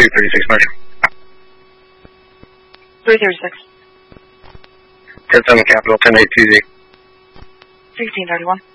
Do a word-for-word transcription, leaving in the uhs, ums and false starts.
two thirty-six Marshall. three thirty-six. ten seven Capital, ten eight T Z. sixteen thirty-one.